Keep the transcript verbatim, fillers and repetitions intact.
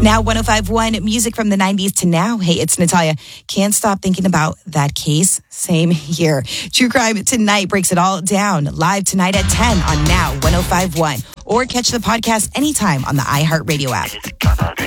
Now one oh five point one, music from the nineties to now. Hey, it's Natalia. Can't stop thinking about that case. Same here. True Crime Tonight breaks it all down. Live tonight at ten on Now one oh five point one. Or catch the podcast anytime on the iHeartRadio app.